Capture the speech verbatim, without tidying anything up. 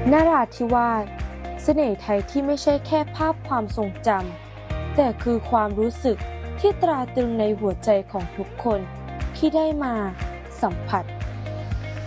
นราธิวาสเสน่ห์ไทยที่ไม่ใช่แค่ภาพความทรงจำแต่คือความรู้สึกที่ตราตรึงในหัวใจของทุกคนที่ได้มาสัมผัส